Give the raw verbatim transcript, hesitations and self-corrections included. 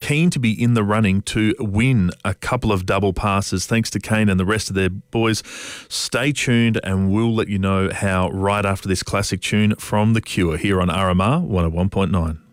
keen to be in the running to win a couple of double passes. Thanks to Kane and the rest of their boys. Stay tuned and we'll let you know how right after this classic tune from The Cure here on R M R one oh one point nine.